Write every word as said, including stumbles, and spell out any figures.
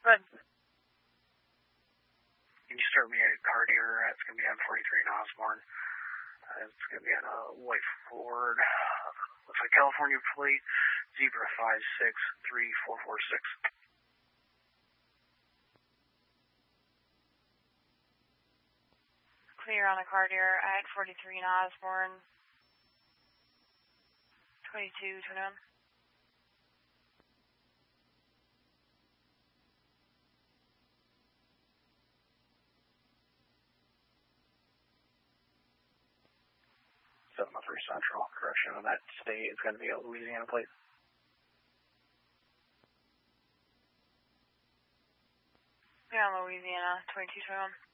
Good. Can you start me a Cartier? It's going to be on forty-three in Osborne. Uh, it's going to be on a white Ford. Looks like California plate, Zebra five six three four four six. Clear on a Cartier at forty-three in Osborne. twenty-two, twenty-one. seven oh three Central, correction on that state. It's going to be a Louisiana plate. Yeah, Louisiana, twenty-two, twenty-one.